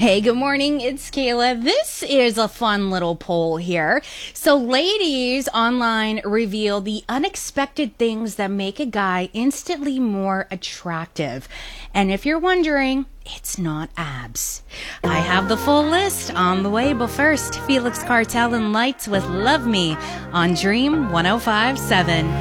Hey, good morning. It's Kayla. This is a fun little poll here. So ladies online reveal the unexpected things that make a guy instantly more attractive. And if you're wondering, it's not abs. I have the full list on the way, but first, Felix Cartel and Lights with Love Me on Dream 105.7.